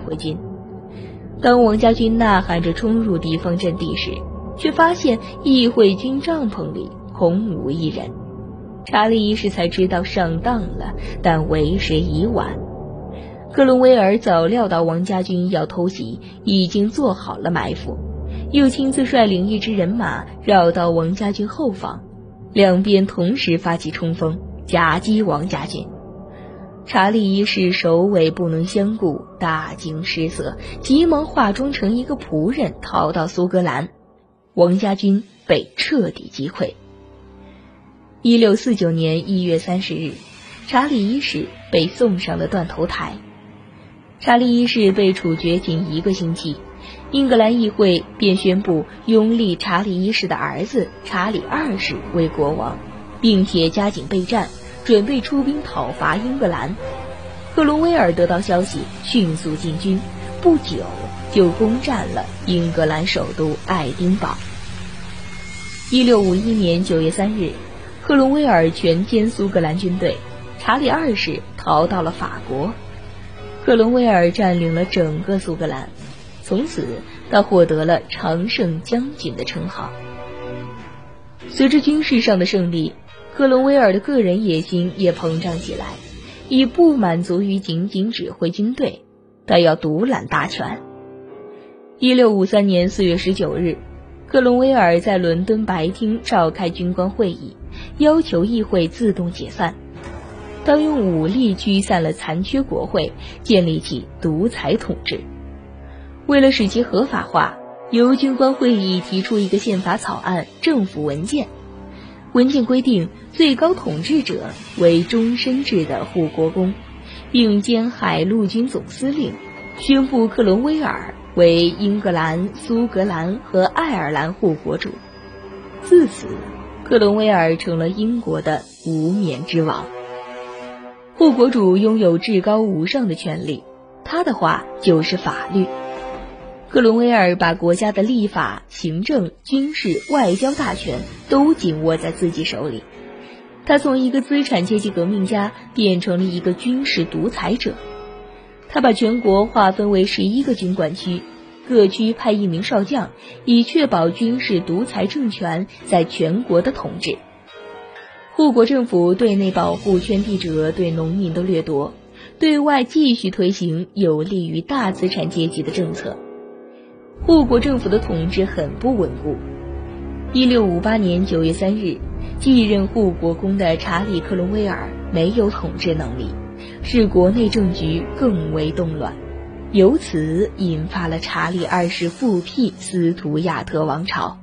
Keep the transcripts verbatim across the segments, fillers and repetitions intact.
挥军。当王家军呐喊着冲入敌方阵地时，却发现议会军帐篷里空无一人。查理一世才知道上当了，但为时已晚。克伦威尔早料到王家军要偷袭，已经做好了埋伏，又亲自率领一支人马绕到王家军后方，两边同时发起冲锋，夹击王家军。查理一世首尾不能相顾，大惊失色，急忙化妆成一个仆人逃到苏格兰，王家军被彻底击溃。一六四九年一月三十日，查理一世被送上了断头台。查理一世被处决仅一个星期，英格兰议会便宣布拥立查理一世的儿子查理二世为国王，并且加紧备战，准备出兵讨伐英格兰。克伦威尔得到消息，迅速进军，不久就攻占了英格兰首都爱丁堡。一六五一年九月三日，克伦威尔全歼苏格兰军队，查理二世逃到了法国。克伦威尔占领了整个苏格兰，从此他获得了常胜将军的称号。随着军事上的胜利，克伦威尔的个人野心也膨胀起来，已不满足于仅仅指挥军队，他要独揽大权。一六五三年四月十九日，克伦威尔在伦敦白厅召开军官会议，要求议会自动解散，当用武力驱散了残缺国会，建立起独裁统治。为了使其合法化，由军官会议提出一个宪法草案政府文件。文件规定，最高统治者为终身制的护国公，并兼海陆军总司令，宣布克伦威尔为英格兰、苏格兰和爱尔兰护国主。自此，克伦威尔成了英国的无冕之王。护国主拥有至高无上的权力，他的话就是法律。克伦威尔把国家的立法、行政、军事、外交大权都紧握在自己手里。他从一个资产阶级革命家变成了一个军事独裁者。他把全国划分为十一个军管区，各区派一名少将，以确保军事独裁政权在全国的统治。护国政府对内保护圈地者对农民的掠夺，对外继续推行有利于大资产阶级的政策。护国政府的统治很不稳固。一六五八年九月三日，继任护国公的查理·克伦威尔没有统治能力，使国内政局更为动乱，由此引发了查理二世复辟斯图亚特王朝。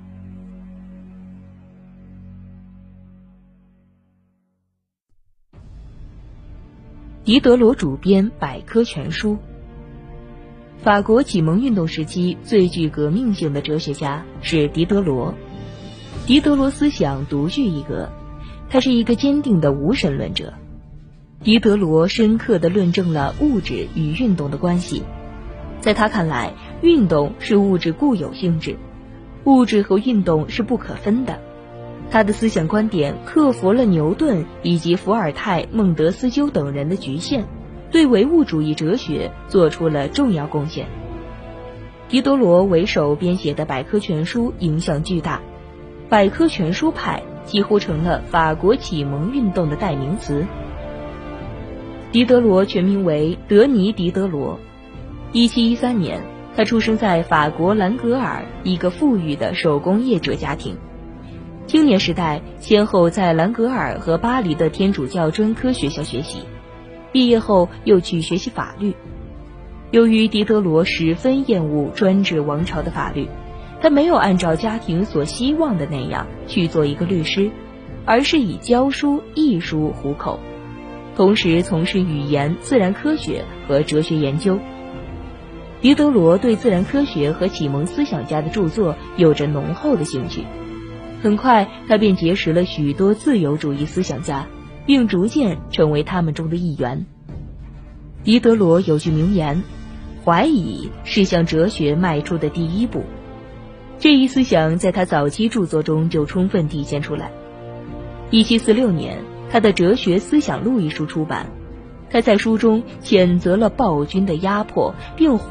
狄德罗主编百科全书。法国启蒙运动时期最具革命性的哲学家是狄德罗。狄德罗思想独具一格，他是一个坚定的无神论者。狄德罗深刻地论证了物质与运动的关系。在他看来，运动是物质固有性质，物质和运动是不可分的。他的思想观点克服了牛顿以及伏尔泰、孟德斯鸠等人的局限，对唯物主义哲学做出了重要贡献。狄德罗为首编写的百科全书影响巨大，百科全书派几乎成了法国启蒙运动的代名词。狄德罗全名为德尼·狄德罗。一七一三年，他出生在法国兰格尔一个富裕的手工业者家庭。青年时代先后在兰格尔和巴黎的天主教专科学校学习，毕业后又去学习法律。由于狄德罗十分厌恶专制王朝的法律，他没有按照家庭所希望的那样去做一个律师，而是以教书、译书糊口，同时从事语言、自然科学和哲学研究。狄德罗对自然科学和启蒙思想家的著作有着浓厚的兴趣，很快他便结识了许多自由主义思想家，并逐渐成为他们中的一员。狄德罗有句名言，怀疑是向哲学迈出的第一步。这一思想在他早期著作中就充分体现出来。一七四六年，他的《哲学思想录》一书出版，他在书中谴责了暴君的压迫，并